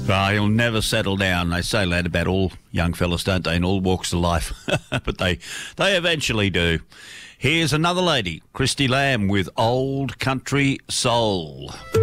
Well, he'll never settle down. They say that about all young fellas, don't they, in all walks of life. But they eventually do. Here's another lady, Christy Lamb, with Old Country Soul.